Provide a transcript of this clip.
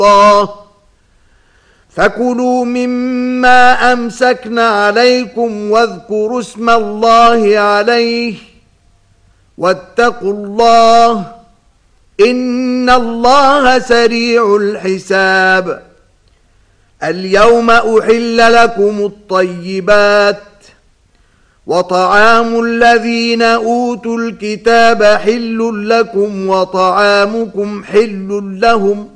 الله فكلوا مما أمسكنا عليكم واذكروا اسم الله عليه واتقوا الله إن الله سريع الحساب. اليوم أحل لكم الطيبات وطعام الذين أوتوا الكتاب حل لكم وطعامكم حل لهم